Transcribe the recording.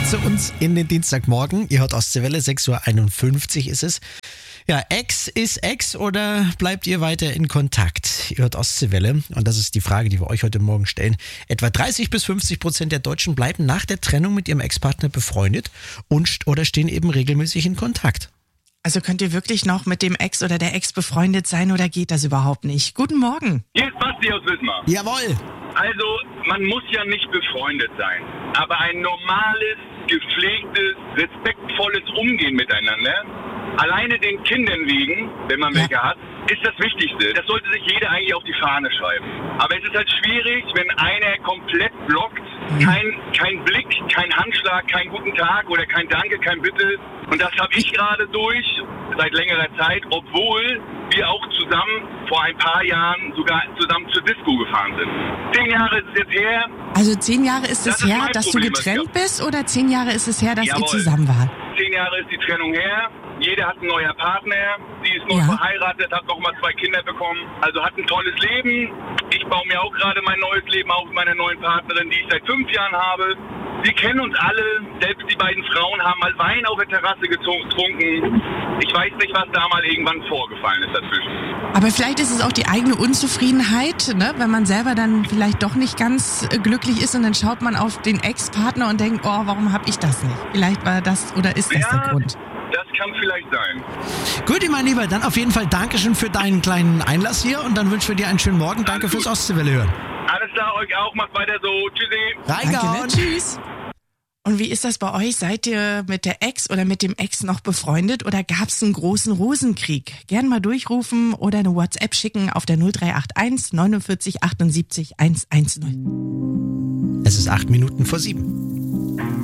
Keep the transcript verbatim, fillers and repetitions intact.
zu uns in den Dienstagmorgen. Ihr hört Ostseewelle, sechs Uhr einundfünfzig ist es. Ja, Ex ist Ex oder bleibt ihr weiter in Kontakt? Ihr hört Ostseewelle und das ist die Frage, die wir euch heute Morgen stellen. Etwa dreißig bis fünfzig Prozent der Deutschen bleiben nach der Trennung mit ihrem Ex-Partner befreundet und oder stehen eben regelmäßig in Kontakt. Also könnt ihr wirklich noch mit dem Ex oder der Ex befreundet sein oder geht das überhaupt nicht? Guten Morgen. Hier ist Basti aus Wismar. Jawohl. Also, man muss ja nicht befreundet sein, aber ein normales, gepflegtes, respektvolles Umgehen miteinander, alleine den Kindern wegen, wenn man welche hat, ist das Wichtigste. Das sollte sich jeder eigentlich auf die Fahne schreiben. Aber es ist halt schwierig, wenn einer komplett blockt, kein, kein Blick, kein Handschlag, kein guten Tag oder kein Danke, kein Bitte. Und das habe ich gerade durch, seit längerer Zeit, obwohl wir auch zusammen vor ein paar Jahren sogar zusammen zur Disco gefahren sind. Zehn Jahre ist es jetzt her. Also zehn Jahre ist es Das ist her, mein dass Problem, du was getrennt ich bist oder zehn Jahre ist es her, dass Jawohl. ihr zusammen wart? Zehn Jahre ist die Trennung her. Jeder hat einen neuen Partner. Sie ist neu Ja. verheiratet, hat nochmal zwei Kinder bekommen. Also hat ein tolles Leben. Ich baue mir auch gerade mein neues Leben auf mit meiner neuen Partnerin, die ich seit fünf Jahren habe. Sie kennen uns alle. Selbst die beiden Frauen haben mal Wein auf der Terrasse getrunken. Ich weiß nicht, was da mal irgendwann vorgefallen ist dazwischen. Aber vielleicht ist es auch die eigene Unzufriedenheit, ne? Wenn man selber dann vielleicht doch nicht ganz äh, glücklich ist und dann schaut man auf den Ex-Partner und denkt, oh, warum habe ich das nicht? Vielleicht war das oder ist das Ja. der Grund? Das kann vielleicht sein. Gut, mein Lieber, dann auf jeden Fall Dankeschön für deinen kleinen Einlass hier und dann wünschen wir dir einen schönen Morgen. Danke Alles fürs gut. Ostseewelle hören. Alles klar, euch auch. Macht weiter so. Tschüssi. Danke, ne? Reingehauen. Tschüss. Und wie ist das bei euch? Seid ihr mit der Ex oder mit dem Ex noch befreundet oder gab es einen großen Rosenkrieg? Gern mal durchrufen oder eine WhatsApp schicken auf der null drei acht eins neunundvierzig achtundsiebzig hundertzehn. Es ist acht Minuten vor sieben.